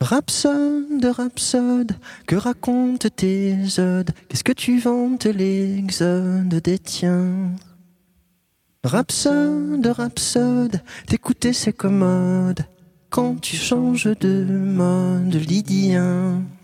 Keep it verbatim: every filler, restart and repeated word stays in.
Rhapsode, rhapsode, que racontent tes odes? Qu'est-ce que tu vantes l'exode des tiens? Rhapsode, rhapsode, t'écouter c'est commode quand tu changes de mode lydien.